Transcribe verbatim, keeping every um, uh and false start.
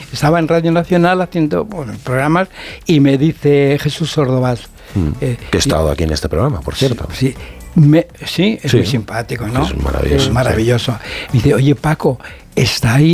estaba en Radio Nacional haciendo bueno, programas y me dice Jesús Ordovás. Mm, eh, que ha estado y, aquí en este programa, por cierto. Sí, me, sí es sí, muy simpático, ¿no? Es maravilloso. Es maravilloso. Sí. Me dice, oye, Paco, está ahí